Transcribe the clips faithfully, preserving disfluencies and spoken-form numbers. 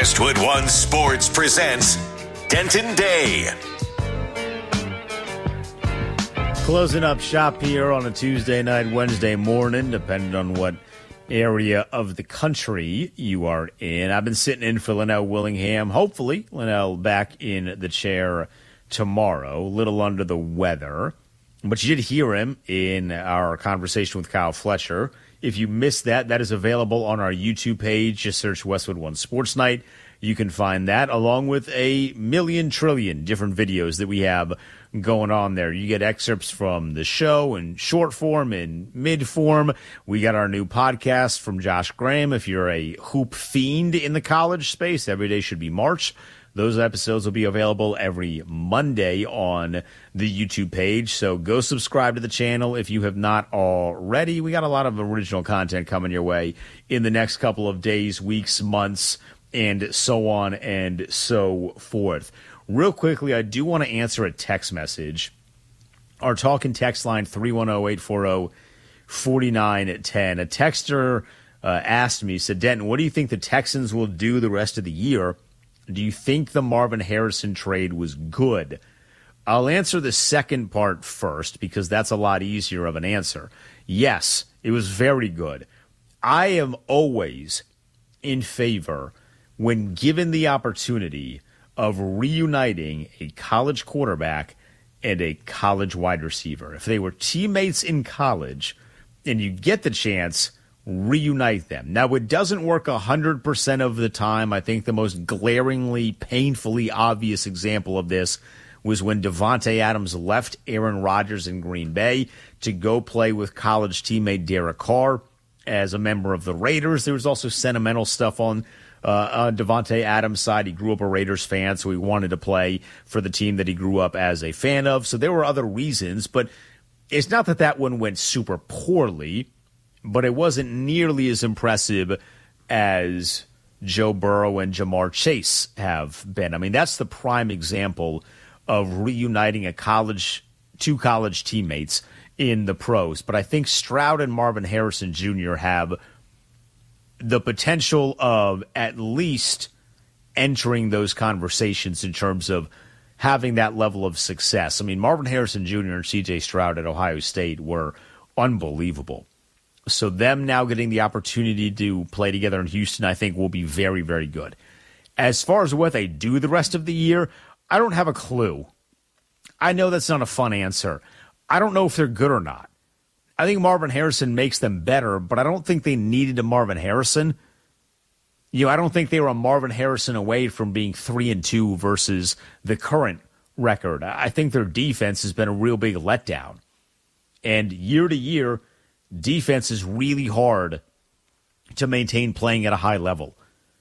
Westwood One Sports presents Denton Day. Closing up shop here on a Tuesday night, Wednesday morning, depending on what area of the country you are in. I've been sitting in for Linnell Willingham. Hopefully, Linnell back in the chair tomorrow. A little under the weather. But you did hear him in our conversation with Kyle Fletcher. If you missed that, that is available on our YouTube page. Just search Westwood One Sports Night. You can find that along with a million trillion different videos that we have going on there. You get excerpts from the show in short form and mid form. We got our new podcast from Josh Graham. If you're a hoop fiend in the college space, every day should be March. Those episodes will be available every Monday on the YouTube page. So go subscribe to the channel if you have not already. We got a lot of original content coming your way in the next couple of days, weeks, months, and so on and so forth. Real quickly, I do want to answer a text message. Our talk and text line, three one zero, eight four zero, four nine one zero. A texter uh, asked me, said, Denton, what do you think the Texans will do the rest of the year? Do you think the Marvin Harrison trade was good? I'll answer the second part first because that's a lot easier of an answer. Yes, it was very good. I am always in favor, when given the opportunity, of reuniting a college quarterback and a college wide receiver. If they were teammates in college and you get the chance, reunite them. Now, it doesn't work one hundred percent of the time. I think the most glaringly, painfully obvious example of this was when Davante Adams left Aaron Rodgers in Green Bay to go play with college teammate Derek Carr as a member of the Raiders. There was also sentimental stuff on uh, on Davante Adams' side. He grew up a Raiders fan, so he wanted to play for the team that he grew up as a fan of. So there were other reasons, but it's not that that one went super poorly, but it wasn't nearly as impressive as Joe Burrow and Jamar Chase have been. I mean, that's the prime example of reuniting a college, two college teammates in the pros. But I think Stroud and Marvin Harrison Junior have the potential of at least entering those conversations in terms of having that level of success. I mean, Marvin Harrison Junior and C J Stroud at Ohio State were unbelievable. So them now getting the opportunity to play together in Houston, I think will be very, very good. As far as what they do the rest of the year, I don't have a clue. I know that's not a fun answer. I don't know if they're good or not. I think Marvin Harrison makes them better, but I don't think they needed a Marvin Harrison. You know, I don't think they were a Marvin Harrison away from being three and two versus the current record. I think their defense has been a real big letdown. And year to year, defense is really hard to maintain playing at a high level.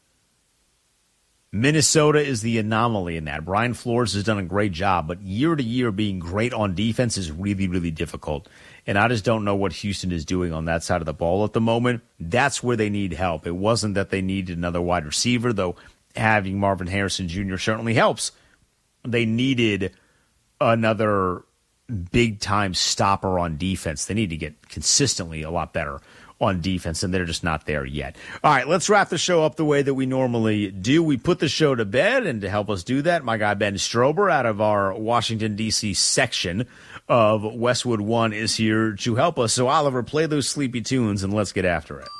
Minnesota is the anomaly in that. Brian Flores has done a great job, but year to year being great on defense is really, really difficult. And I just don't know what Houston is doing on that side of the ball at the moment. That's where they need help. It wasn't that they needed another wide receiver, though having Marvin Harrison Junior certainly helps. They needed another big-time stopper on defense. They need to get consistently a lot better on defense, and they're just not there yet. All right, let's wrap the show up the way that we normally do. We put the show to bed, and to help us do that, my guy Ben Strober out of our Washington, D C section of Westwood One is here to help us. So, Oliver, play those sleepy tunes, and let's get after it.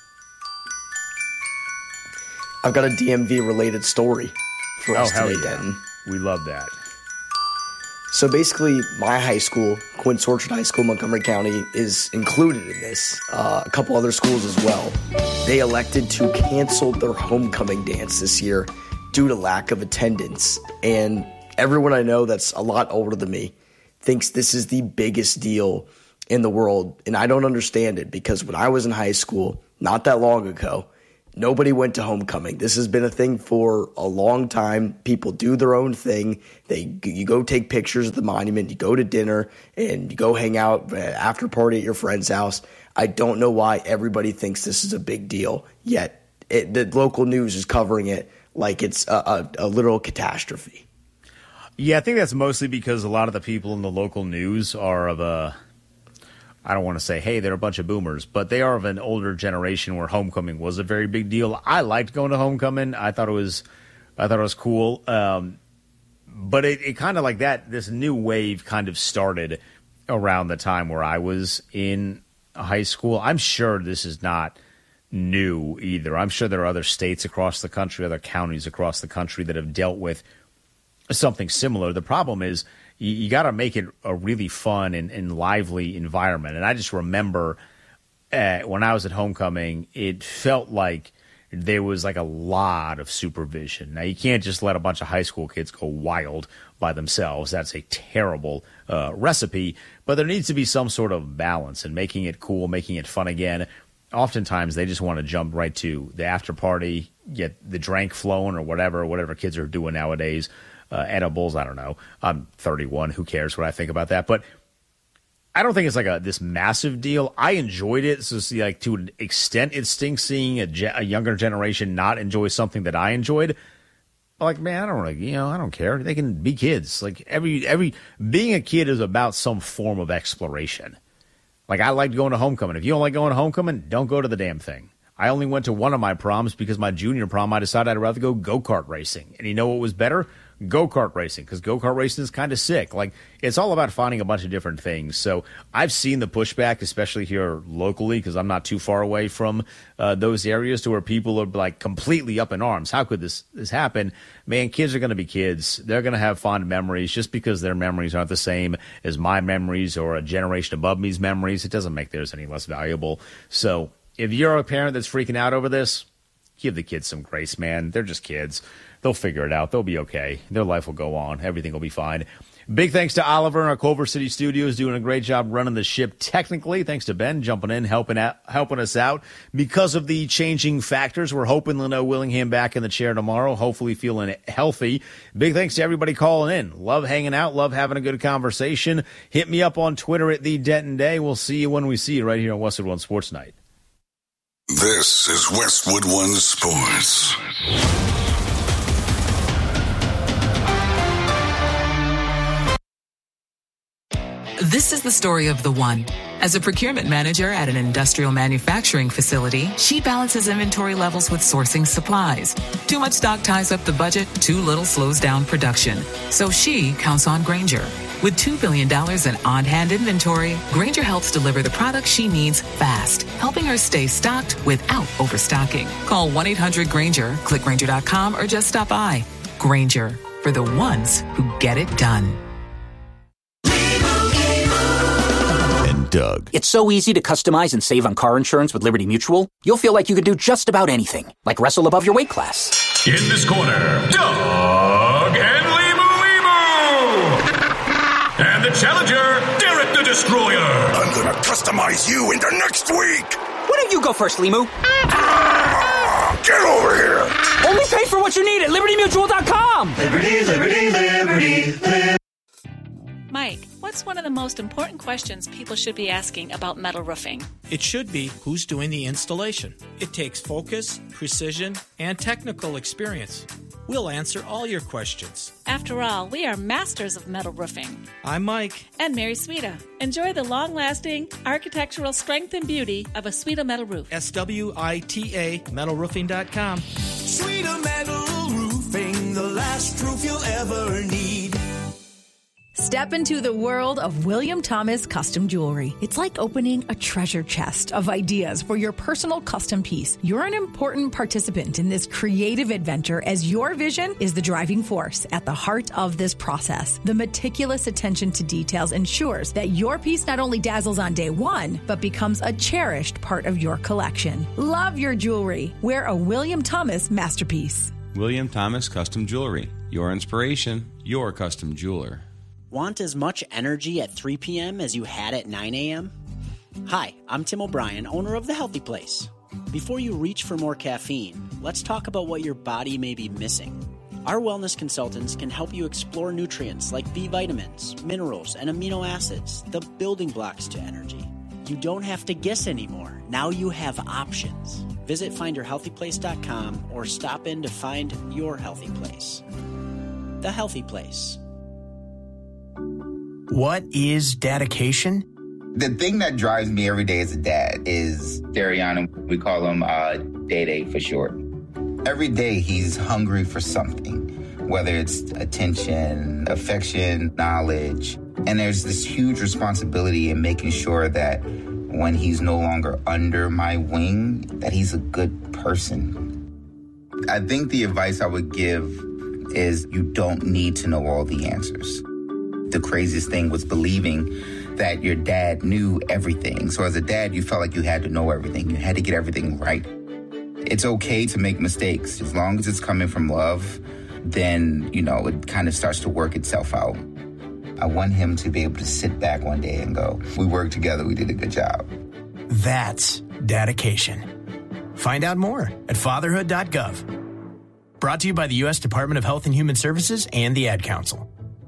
I've got a D M V-related story for us oh, today, yeah. Denton. We love that. So basically, my high school, Quince Orchard High School, Montgomery County, is included in this. Uh, a couple other schools as well. They elected to cancel their homecoming dance this year due to lack of attendance. And everyone I know that's a lot older than me thinks this is the biggest deal in the world. And I don't understand it because when I was in high school, not that long ago, nobody went to homecoming. This has been a thing for a long time. People do their own thing. They you go take pictures at the monument, you go to dinner, and you go hang out after party at your friend's house. I don't know why everybody thinks this is a big deal, yet it, the local news is covering it like it's a, a, a literal catastrophe. Yeah, I think that's mostly because a lot of the people in the local news are of a I don't want to say, hey, they're a bunch of boomers, but they are of an older generation where homecoming was a very big deal. I liked going to homecoming. I thought it was, I thought it was cool. Um, but it, it kind of like that, this new wave kind of started around the time where I was in high school. I'm sure this is not new either. I'm sure there are other states across the country, other counties across the country that have dealt with something similar. The problem is, you, you got to make it a really fun and, and lively environment. And I just remember uh, when I was at homecoming, it felt like there was like a lot of supervision. Now, you can't just let a bunch of high school kids go wild by themselves. That's a terrible uh, recipe. But there needs to be some sort of balance in making it cool, making it fun again. Oftentimes, they just want to jump right to the after party, get the drink flowing or whatever, whatever kids are doing nowadays. Uh, edibles, I don't know. I'm thirty-one. Who cares what I think about that? But I don't think it's like a this massive deal. I enjoyed it. So, see, like to an extent, it stinks seeing a, ge- a younger generation not enjoy something that I enjoyed. But like, man, I don't really, you know, I don't care. They can be kids. Like every every being a kid is about some form of exploration. Like I liked going to homecoming. If you don't like going to homecoming, don't go to the damn thing. I only went to one of my proms because my junior prom, I decided I'd rather go go-kart racing. And you know what was better? Go-kart racing, because go-kart racing is kind of sick. Like, it's all about finding a bunch of different things. So I've seen the pushback, especially here locally, because I'm not too far away from uh, those areas to where people are, like, completely up in arms. How could this, this happen? Man, kids are going to be kids. They're going to have fond memories. Just because their memories aren't the same as my memories or a generation above me's memories, it doesn't make theirs any less valuable. So if you're a parent that's freaking out over this, give the kids some grace, man. They're just kids. They'll figure it out. They'll be okay. Their life will go on. Everything will be fine. Big thanks to Oliver in our Culver City studios, doing a great job running the ship technically. Thanks to Ben jumping in, helping out, helping us out. Because of the changing factors, we're hoping Leno Willingham back in the chair tomorrow, hopefully feeling healthy. Big thanks to everybody calling in. Love hanging out. Love having a good conversation. Hit me up on Twitter at the Denton Day. We'll see you when we see you right here on Westwood One Sports Night. This is Westwood One Sports. This is the story of the one. As a procurement manager at an industrial manufacturing facility, she balances inventory levels with sourcing supplies. Too much stock ties up the budget, too little slows down production. So she counts on Grainger. With two billion dollars in on-hand inventory, Grainger helps deliver the products she needs fast, helping her stay stocked without overstocking. Call one eight hundred Grainger, click Grainger dot com, or just stop by. Grainger, for the ones who get it done. Doug. It's so easy to customize and save on car insurance with Liberty Mutual. You'll feel like you could do just about anything, like wrestle above your weight class. In this corner, Doug and Limu Limu. And the challenger, Derek the Destroyer. I'm gonna customize you into next week. Why don't you go first, Limu? Ah, get over here. Only pay for what you need at Liberty Mutual dot com. Liberty, Liberty, Liberty, Liberty. Mike, what's one of the most important questions people should be asking about metal roofing? It should be who's doing the installation. It takes focus, precision, and technical experience. We'll answer all your questions. After all, we are masters of metal roofing. I'm Mike. And Mary Sweta. Enjoy the long-lasting architectural strength and beauty of a Sweta metal roof. S W I T A, metal roofing dot com. Sweta Metal Roofing, the last roof you'll ever need. Step into the world of William Thomas Custom Jewelry. It's like opening a treasure chest of ideas for your personal custom piece. You're an important participant in this creative adventure as your vision is the driving force at the heart of this process. The meticulous attention to details ensures that your piece not only dazzles on day one, but becomes a cherished part of your collection. Love your jewelry. Wear a William Thomas masterpiece. William Thomas Custom Jewelry. Your inspiration, your custom jeweler. Want as much energy at three p.m. as you had at nine a.m.? Hi, I'm Tim O'Brien, owner of The Healthy Place. Before you reach for more caffeine, let's talk about what your body may be missing. Our wellness consultants can help you explore nutrients like B vitamins, minerals, and amino acids, the building blocks to energy. You don't have to guess anymore. Now you have options. Visit find your healthy place dot com or stop in to find your healthy place. The Healthy Place. What is dedication? The thing that drives me every day as a dad is Dariana. We call him uh, Day-Day for short. Every day he's hungry for something, whether it's attention, affection, knowledge. And there's this huge responsibility in making sure that when he's no longer under my wing, that he's a good person. I think the advice I would give is you don't need to know all the answers. The craziest thing was believing that your dad knew everything. So as a dad, you felt like you had to know everything. You had to get everything right. It's okay to make mistakes. As long as it's coming from love, then, you know, it kind of starts to work itself out. I want him to be able to sit back one day and go, we worked together, we did a good job. That's dedication. Find out more at fatherhood dot gov. Brought to you by the U S Department of Health and Human Services and the Ad Council.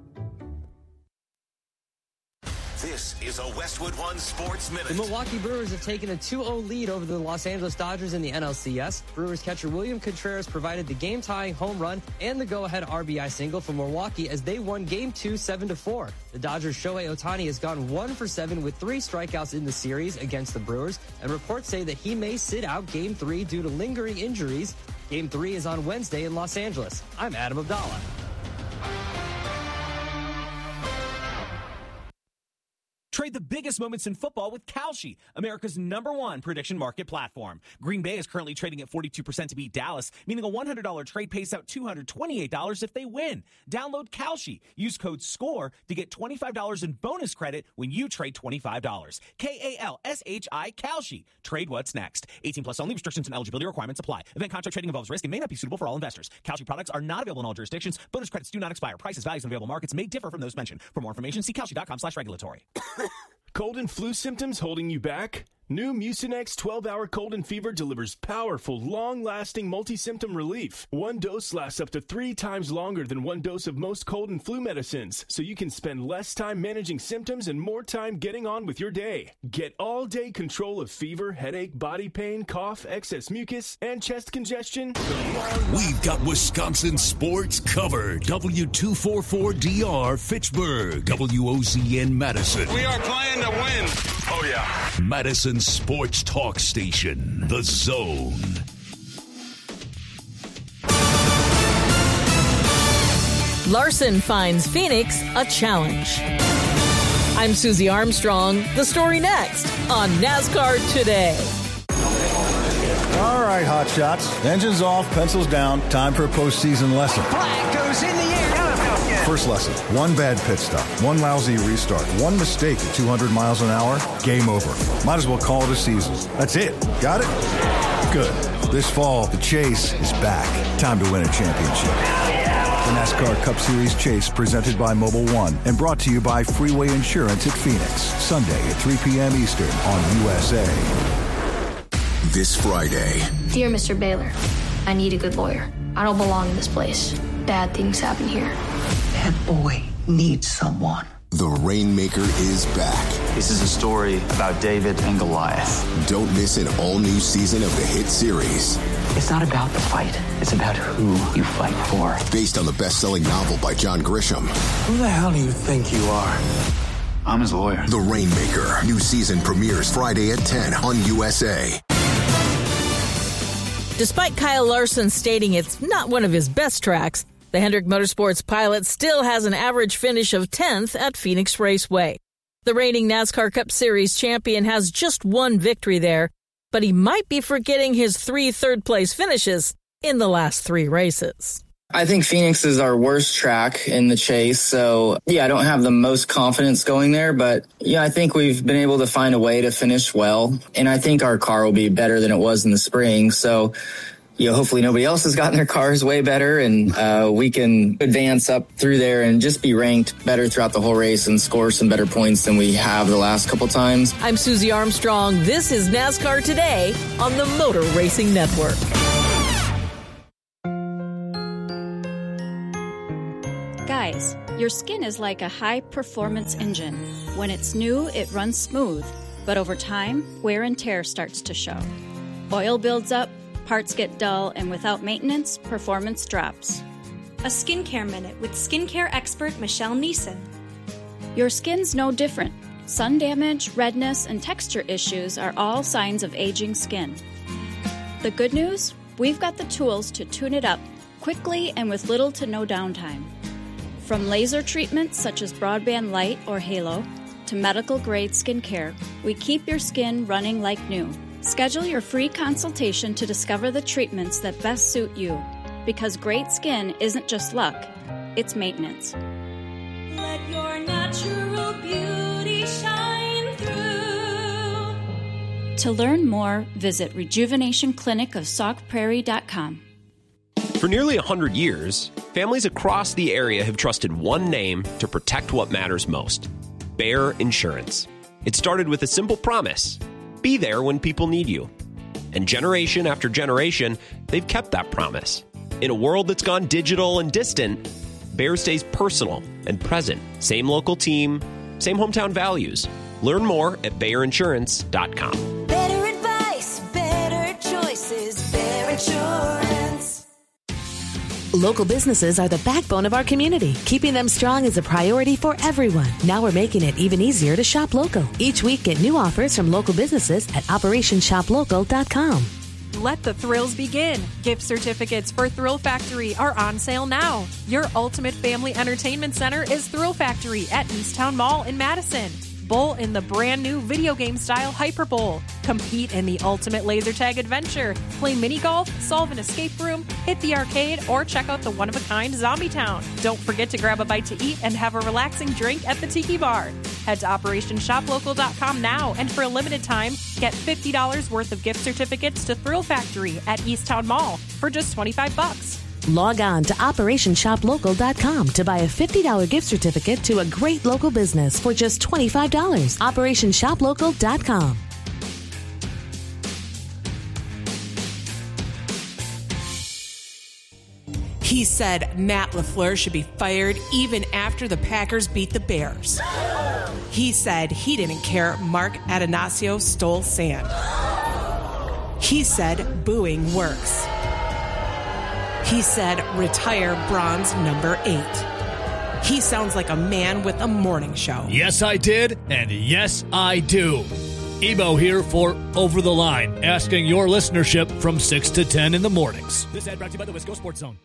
This is a Westwood One Sports Minute. The Milwaukee Brewers have taken a two oh lead over the Los Angeles Dodgers in the N L C S. Brewers catcher William Contreras provided the game-tying home run and the go-ahead R B I single for Milwaukee as they won Game two seven to four. The Dodgers' Shohei Ohtani has gone one for seven with three strikeouts in the series against the Brewers, and reports say that he may sit out Game three due to lingering injuries. Game three is on Wednesday in Los Angeles. I'm Adam Abdallah. Trade the biggest moments in football with Kalshi, America's number one prediction market platform. Green Bay is currently trading at forty-two percent to beat Dallas, meaning a one hundred dollars trade pays out two hundred twenty-eight dollars if they win. Download Kalshi. Use code SCORE to get twenty-five dollars in bonus credit when you trade twenty-five dollars. K A L S H I, Kalshi. Trade what's next. eighteen plus only. Restrictions and eligibility requirements apply. Event contract trading involves risk and may not be suitable for all investors. Kalshi products are not available in all jurisdictions. Bonus credits do not expire. Prices, values, and available markets may differ from those mentioned. For more information, see kalshi.com slash regulatory. Cold and flu symptoms holding you back? New Mucinex twelve hour cold and fever delivers powerful, long-lasting multi-symptom relief. One dose lasts up to three times longer than one dose of most cold and flu medicines, so you can spend less time managing symptoms and more time getting on with your day. Get all-day control of fever, headache, body pain, cough, excess mucus, and chest congestion. We've got Wisconsin sports covered. W two forty-four D R Fitchburg. W O Z N Madison. We are playing to win. Oh, yeah. Madison Sports Talk Station, The Zone. Larson finds Phoenix a challenge. I'm Susie Armstrong. The story next on NASCAR Today. All right, hot shots. Engines off, pencils down. Time for a postseason lesson. Flag goes in the air. First lesson, one bad pit stop, one lousy restart, one mistake at two hundred miles an hour, game over. Might as well call it a season. That's it. Got it? Good. This fall, the Chase is back. Time to win a championship. The NASCAR Cup Series Chase, presented by Mobil One and brought to you by Freeway Insurance at Phoenix. Sunday at three p.m. Eastern on U S A. This Friday. Dear Mister Baylor, I need a good lawyer. I don't belong in this place. Bad things happen here. That boy needs someone. The Rainmaker is back. This is a story about David and Goliath. Don't miss an all-new season of the hit series. It's not about the fight. It's about who you fight for. Based on the best-selling novel by John Grisham. Who the hell do you think you are? I'm his lawyer. The Rainmaker. New season premieres Friday at ten on U S A. Despite Kyle Larson stating it's not one of his best tracks, the Hendrick Motorsports pilot still has an average finish of tenth at Phoenix Raceway. The reigning NASCAR Cup Series champion has just one victory there, but he might be forgetting his three third-place finishes in the last three races. I think Phoenix is our worst track in the chase, so yeah, I don't have the most confidence going there, but yeah, I think we've been able to find a way to finish well, and I think our car will be better than it was in the spring, so you know, hopefully nobody else has gotten their cars way better, and uh, we can advance up through there and just be ranked better throughout the whole race and score some better points than we have the last couple times. I'm Susie Armstrong. This is NASCAR Today on the Motor Racing Network. Guys, your skin is like a high-performance engine. When it's new, it runs smooth, but over time, wear and tear starts to show. Oil builds up, parts get dull, and without maintenance, performance drops. A Skincare Minute with skincare expert Michelle Neeson. Your skin's no different. Sun damage, redness, and texture issues are all signs of aging skin. The good news? We've got the tools to tune it up quickly and with little to no downtime. From laser treatments such as Broadband Light or Halo to medical-grade skincare, we keep your skin running like new. Schedule your free consultation to discover the treatments that best suit you. Because great skin isn't just luck, it's maintenance. Let your natural beauty shine through. To learn more, visit rejuvenation clinic of sauk prairie dot com. For nearly one hundred years, families across the area have trusted one name to protect what matters most: Bayer Insurance. It started with a simple promise: be there when people need you. And generation after generation, they've kept that promise. In a world that's gone digital and distant, Bayer stays personal and present. Same local team, same hometown values. Learn more at bayer insurance dot com. Better advice, better choices, Bayer Insurance. Local businesses are the backbone of our community. Keeping them strong is a priority for everyone. Now we're making it even easier to shop local. Each week, get new offers from local businesses at operation shop local dot com. Let the thrills begin. Gift certificates for Thrill Factory are on sale now. Your ultimate family entertainment center is Thrill Factory at Easttown Mall in Madison. Bowl in the brand new video game style Hyper Bowl. Compete in the ultimate laser tag adventure. Play mini golf, solve an escape room, hit the arcade, or check out the one-of-a-kind Zombie Town. Don't forget to grab a bite to eat and have a relaxing drink at the Tiki Bar. Head to operation shop local dot com now, and for a limited time, get fifty dollars worth of gift certificates to Thrill Factory at Easttown Mall for just twenty-five bucks. Log on to operation shop local dot com to buy a fifty dollars gift certificate to a great local business for just twenty-five dollars. operation shop local dot com. He said Matt LaFleur should be fired even after the Packers beat the Bears. He said he didn't care Mark Atanasio stole sand. He said booing works. He said retire bronze number eight. He sounds like a man with a morning show. Yes, I did, and yes, I do. Ebo here for Over the Line, asking your listenership from six to ten in the mornings. This ad brought to you by the Wisco Sports Zone.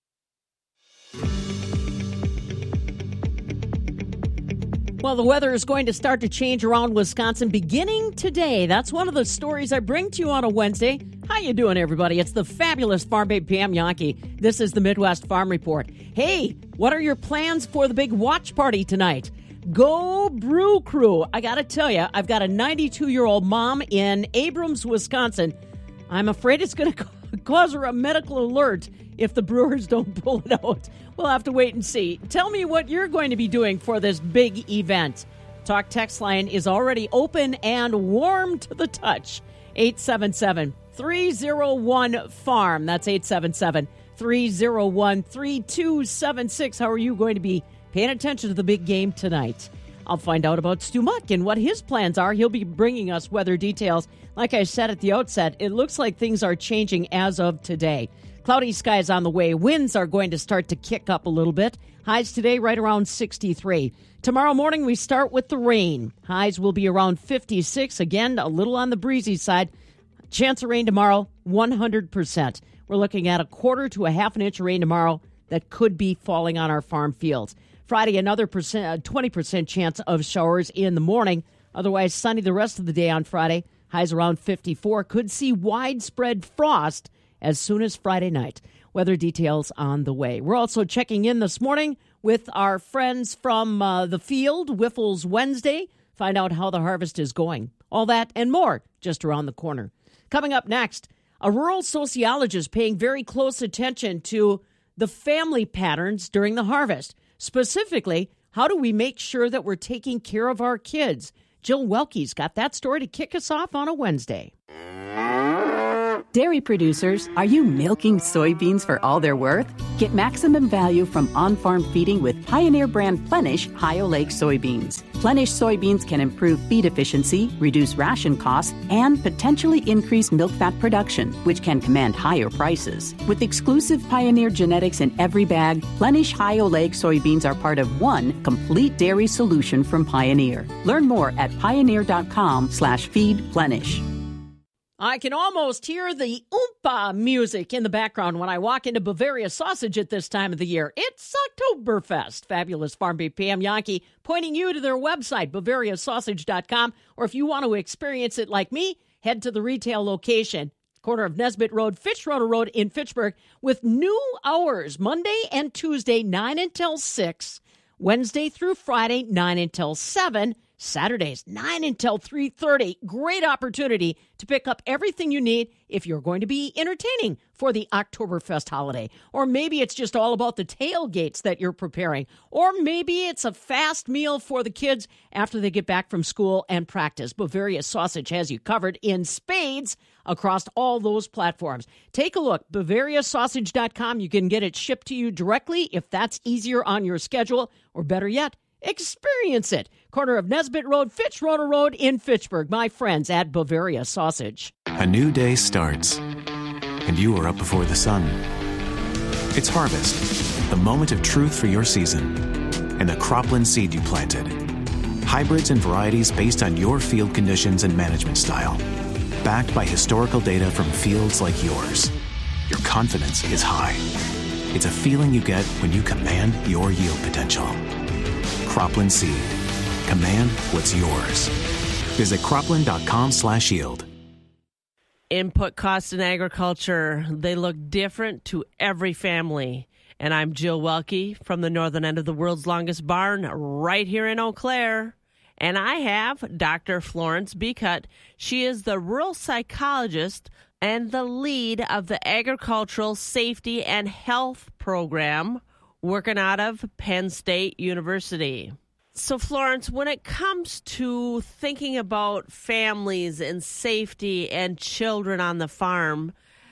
Well, the weather is going to start to change around Wisconsin beginning today. That's one of the stories I bring to you on a Wednesday. How you doing, everybody? It's the fabulous Farm Babe Pam Yonke. This is the Midwest Farm Report. Hey, what are your plans for the big watch party tonight? Go Brew Crew. I got to tell you, I've got a ninety-two-year-old mom in Abrams, Wisconsin. I'm afraid it's going to cause her a medical alert if the Brewers don't pull it out. We'll have to wait and see. Tell me what you're going to be doing for this big event. Talk text line is already open and warm to the touch. eight seven seven, three oh one, farm. That's eight seven seven, three oh one, three two seven six. How are you going to be paying attention to the big game tonight? I'll find out about Stu Muck and what his plans are. He'll be bringing us weather details. Like I said at the outset, it looks like things are changing as of today. Cloudy skies on the way. Winds are going to start to kick up a little bit. Highs today right around sixty-three. Tomorrow morning we start with the rain. Highs will be around fifty-six. Again, a little on the breezy side. Chance of rain tomorrow, one hundred percent. We're looking at a quarter to a half an inch of rain tomorrow that could be falling on our farm fields. Friday, another percent, twenty percent chance of showers in the morning. Otherwise, sunny the rest of the day on Friday. Highs around fifty-four. Could see widespread frost as soon as Friday night. Weather details on the way. We're also checking in this morning with our friends from uh, the field, Whiffles Wednesday. Find out how the harvest is going. All that and more just around the corner. Coming up next, a rural sociologist paying very close attention to the family patterns during the harvest. Specifically, how do we make sure that we're taking care of our kids? Jill Welke's got that story to kick us off on a Wednesday. Dairy producers, are you milking soybeans for all they're worth? Get maximum value from on-farm feeding with Pioneer brand Plenish Ohio Lake soybeans. Plenish soybeans can improve feed efficiency, reduce ration costs, and potentially increase milk fat production, which can command higher prices. With exclusive Pioneer genetics in every bag, Plenish high oleic soybeans are part of one complete dairy solution from Pioneer. Learn more at pioneer.com slash feed Plenish. I can almost hear the Oompa music in the background when I walk into Bavaria Sausage at this time of the year. It's Oktoberfest. Fabulous Farm Babe Pam Jahnke pointing you to their website, bavaria sausage dot com. Or if you want to experience it like me, head to the retail location, corner of Nesbitt Road, Fitzroy Road in Fitchburg, with new hours, Monday and Tuesday, nine until six, Wednesday through Friday, nine until seven, Saturdays, nine until three thirty. Great opportunity to pick up everything you need if you're going to be entertaining for the Oktoberfest holiday. Or maybe it's just all about the tailgates that you're preparing. Or maybe it's a fast meal for the kids after they get back from school and practice. Bavaria Sausage has you covered in spades across all those platforms. Take a look, bavaria sausage dot com. You can get it shipped to you directly if that's easier on your schedule. Or better yet, experience it. Corner of Nesbitt Road, Fitzroy Road in Fitchburg. My friends at Bavaria Sausage. A new day starts, and you are up before the sun. It's harvest, the moment of truth for your season, and the cropland seed you planted. Hybrids and varieties based on your field conditions and management style. Backed by historical data from fields like yours. Your confidence is high. It's a feeling you get when you command your yield potential. Cropland Seed. Command what's yours. Visit cropland.com slash yield. Input costs in agriculture, they look different to every family. And I'm Jill Welke from the northern end of the world's longest barn right here in Eau Claire. And I have Doctor Florence Becut. She is the rural psychologist and the lead of the Agricultural Safety and Health Program working out of Penn State University. So, Florence, when it comes to thinking about families and safety and children on the farm,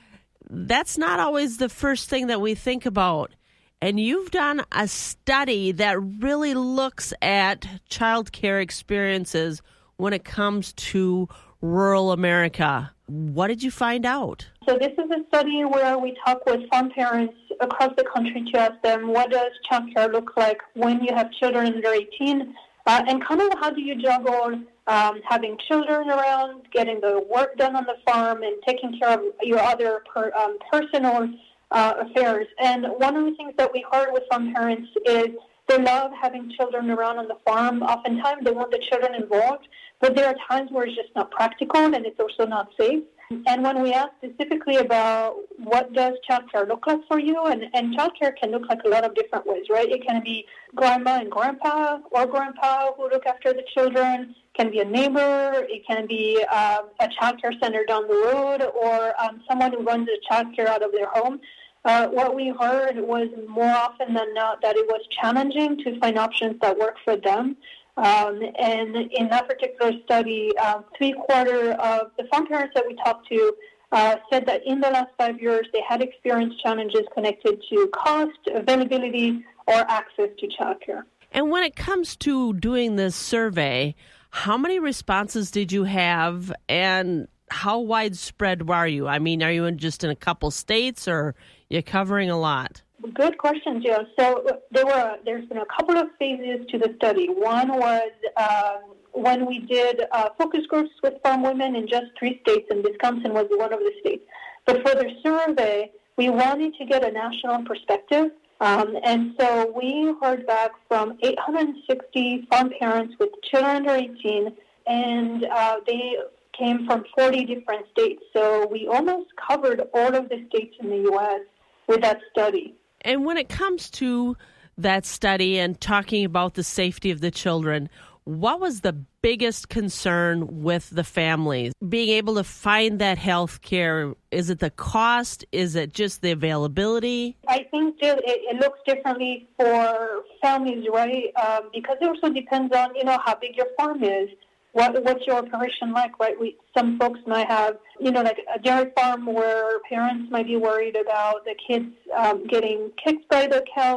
that's not always the first thing that we think about. And you've done a study that really looks at child care experiences when it comes to rural America. What did you find out? So this is a study where we talk with farm parents across the country to ask them, what does child care look like when you have children under eighteen? Uh, and kind of how do you juggle um, having children around, getting the work done on the farm, and taking care of your other per, um, personal uh, affairs. And one of the things that we heard with farm parents is they love having children around on the farm. Oftentimes they want the children involved, but there are times where it's just not practical and it's also not safe. And when we ask specifically about what does childcare look like for you, and, and childcare can look like a lot of different ways, right? It can be grandma and grandpa or grandpa who look after the children. It can be a neighbor. It can be uh, a childcare center down the road, or um, someone who runs a childcare out of their home. Uh, what we heard was more often than not that it was challenging to find options that work for them. Um, and in that particular study, uh, three-quarter of the farm parents that we talked to uh, said that in the last five years they had experienced challenges connected to cost, availability, or access to childcare. And when it comes to doing this survey, how many responses did you have, and how widespread were you? I mean, are you in just in a couple states, or you're covering a lot? Good question, Jill. So there were, there's been a couple of phases to the study. One was um, when we did uh, focus groups with farm women in just three states, and Wisconsin was one of the states. But for the survey, we wanted to get a national perspective. Um, and so we heard back from eight hundred sixty farm parents with children under eighteen, and uh, they came from forty different states. So we almost covered all of the states in the U S with that study. And when it comes to that study and talking about the safety of the children, what was the biggest concern with the families? Being able to find that health care, is it the cost? Is it just the availability? I think it, it looks differently for families, right? Um, because it also depends on, you know, how big your farm is. What, what's your operation like, right? We, some folks might have, you know, like a dairy farm where parents might be worried about the kids um, getting kicked by the cows.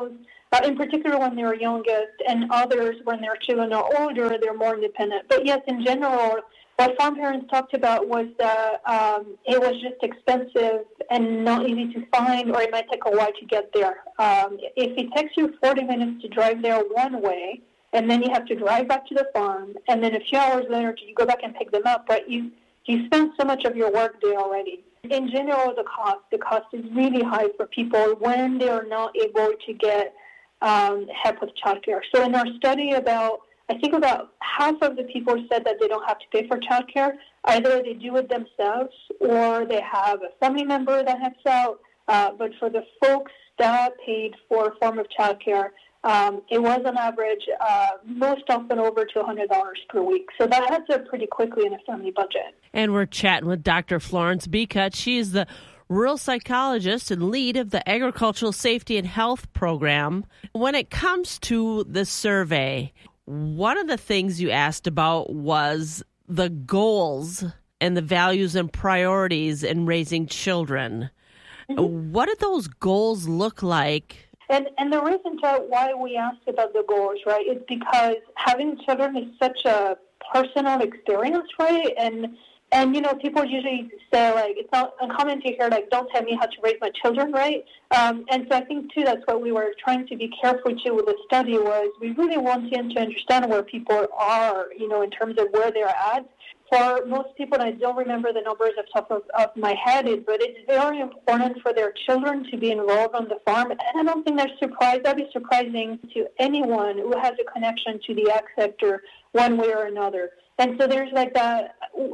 uh, in particular when they're youngest, and others when their children are older, they're more independent. But yes, in general, what farm parents talked about was that um, it was just expensive and not easy to find, or it might take a while to get there. Um, if it takes you forty minutes to drive there one way, and then you have to drive back to the farm, and then a few hours later you go back and pick them up, but you you spend so much of your work day already. In general, the cost the cost is really high for people when they are not able to get um, help with childcare. So in our study, about I think about half of the people said that they don't have to pay for childcare. Either they do it themselves or they have a family member that helps out. Uh, but for the folks that paid for a form of childcare, um, it was on average uh, most often over two hundred dollars per week. So that adds up pretty quickly in a family budget. And we're chatting with Doctor Florence Becut. She's the rural psychologist and lead of the Agricultural Safety and Health Program. When it comes to the survey, one of the things you asked about was the goals and the values and priorities in raising children. Mm-hmm. What do those goals look like? And and the reason to why we asked about the goals, right, is because having children is such a personal experience, right? And And, you know, people usually say, like, it's not uncommon to hear, like, don't tell me how to raise my children, right? Um, and so I think, too, that's what we were trying to be careful, too, with the study was we really wanted to understand where people are, you know, in terms of where they're at. For most people, and I don't remember the numbers off the top of, of my head, but it's very important for their children to be involved on the farm. And I don't think they're surprised. That'd be surprising to anyone who has a connection to the ag sector one way or another. And so there's like that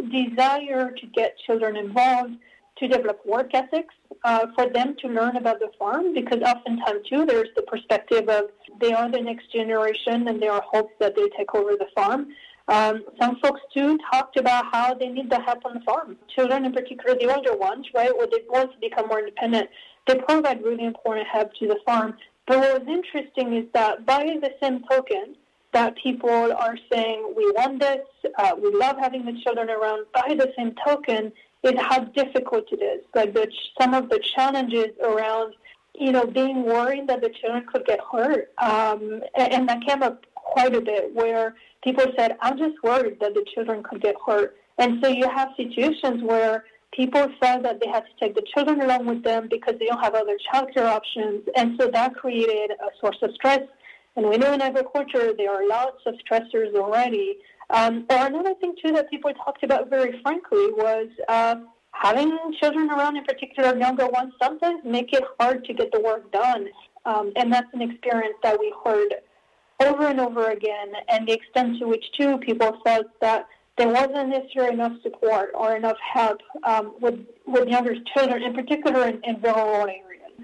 desire to get children involved, to develop work ethics, uh, for them to learn about the farm, because oftentimes, too, there's the perspective of they are the next generation and there are hopes that they take over the farm. Um, some folks, too, talked about how they need the help on the farm. Children, in particular, the older ones, right, where they want to become more independent, they provide really important help to the farm. But what was interesting is that by the same token, that people are saying, we want this, uh, we love having the children around. By the same token, is how difficult it is. Like the, some of the challenges around, you know, being worried that the children could get hurt. Um, and, and that came up quite a bit where people said, I'm just worried that the children could get hurt. And so you have situations where people felt that they had to take the children along with them because they don't have other childcare options. And so that created a source of stress. And we know in agriculture there are lots of stressors already. Um, or another thing, too, that people talked about very frankly was uh, having children around, in particular younger ones, sometimes make it hard to get the work done. Um, and that's an experience that we heard over and over again, and the extent to which, too, people felt that there wasn't necessarily enough support or enough help um, with, with younger children, in particular in, in rural areas.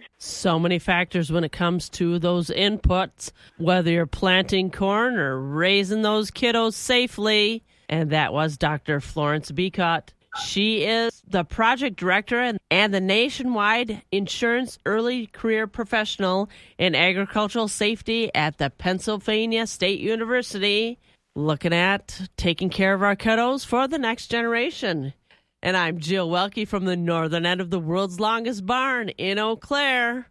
So many factors when it comes to those inputs, whether you're planting corn or raising those kiddos safely. And that was Doctor Florence Becut. She is the project director and, and the nationwide insurance early career professional in agricultural safety at the Pennsylvania State University, looking at taking care of our kiddos for the next generation. And I'm Jill Welke from the northern end of the world's longest barn in Eau Claire.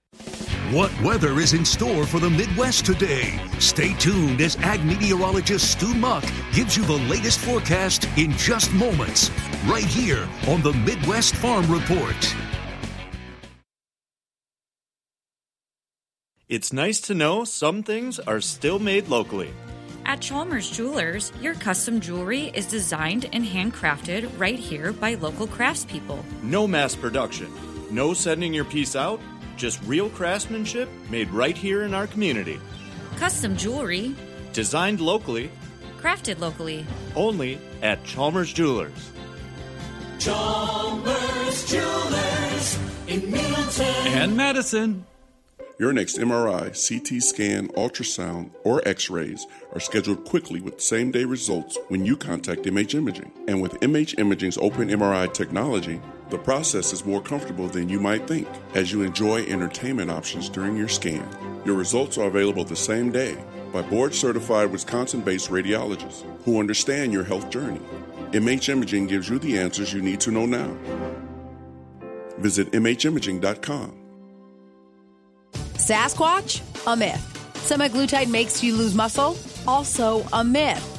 What weather is in store for the Midwest today? Stay tuned as ag meteorologist Stu Muck gives you the latest forecast in just moments, right here on the Midwest Farm Report. It's nice to know some things are still made locally. At Chalmers Jewelers, your custom jewelry is designed and handcrafted right here by local craftspeople. No mass production, no sending your piece out, just real craftsmanship made right here in our community. Custom jewelry, designed locally, crafted locally, only at Chalmers Jewelers. Chalmers Jewelers in Middleton and Madison. Your next M R I, C T scan, ultrasound, or x-rays are scheduled quickly with same-day results when you contact M H Imaging. And with M H Imaging's open M R I technology, the process is more comfortable than you might think as you enjoy entertainment options during your scan. Your results are available the same day by board-certified Wisconsin-based radiologists who understand your health journey. M H Imaging gives you the answers you need to know now. Visit M H imaging dot com. Sasquatch? A myth. Semaglutide makes you lose muscle? Also a myth.